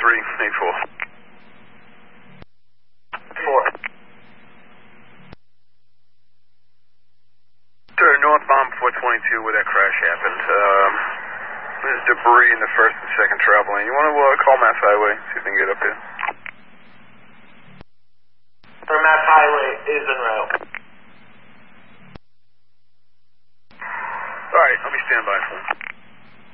4. Sir, northbound 422 where that crash happened. There's debris in the first and second travel lane. You want to call Mass Highway, see if they can get up here. Mass Highway is en route.